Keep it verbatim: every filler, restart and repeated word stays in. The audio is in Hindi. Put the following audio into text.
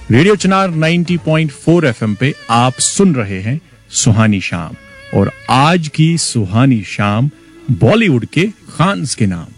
रेडियो चिनार नब्बे पॉइंट चार एफएम पे आप सुन रहे हैं सुहानी शाम, और आज की सुहानी शाम बॉलीवुड के खान्स के नाम।